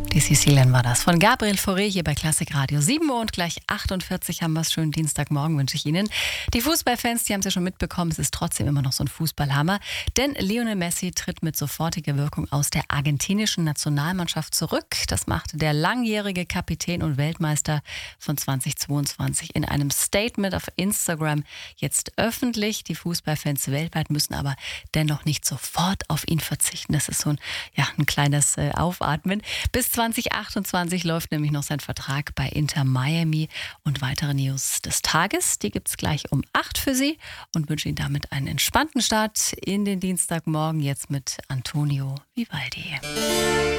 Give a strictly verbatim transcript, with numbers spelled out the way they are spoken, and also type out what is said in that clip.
Die Sicilien war das. Von Gabriel Fauré hier bei Klassik Radio. sieben Uhr und gleich achtundvierzig haben wir es. Schönen Dienstagmorgen wünsche ich Ihnen. Die Fußballfans, die haben es ja schon mitbekommen, es ist trotzdem immer noch so ein Fußballhammer. Denn Lionel Messi tritt mit sofortiger Wirkung aus der argentinischen Nationalmannschaft zurück. Das machte der langjährige Kapitän und Weltmeister von zweitausendzweiundzwanzig in einem Statement auf Instagram jetzt öffentlich. Die Fußballfans weltweit müssen aber dennoch nicht sofort auf ihn verzichten. Das ist so ein, ja, ein kleines äh, Aufatmen. Bis zweitausendachtundzwanzig läuft nämlich noch sein Vertrag bei Inter Miami. Und weitere News des Tages, die gibt es gleich um acht für Sie. Und wünsche Ihnen damit einen entspannten Start in den Dienstagmorgen. Jetzt mit Antonio Vivaldi.